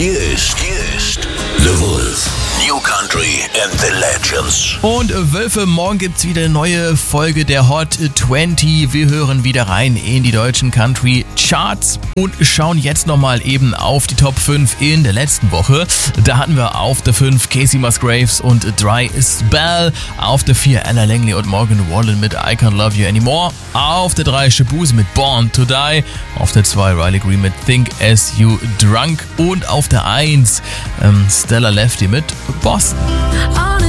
Hier ist The Wolf. New Country and the Legends. Und Wölfe, morgen gibt's wieder eine neue Folge der Hot 20. Wir hören wieder rein in die deutschen Country Charts und schauen jetzt nochmal eben auf die Top 5 in der letzten Woche. Da hatten wir auf der 5 Casey Musgraves und Dry Spell. Auf der 4 Ella Langley und Morgan Wallen mit I Can't Love You Anymore. Auf der 3 Shaboozey mit Born to Die. Auf der 2 Riley Green mit Think As You Drunk. Und auf der 1 Stella Lefty mit Boston.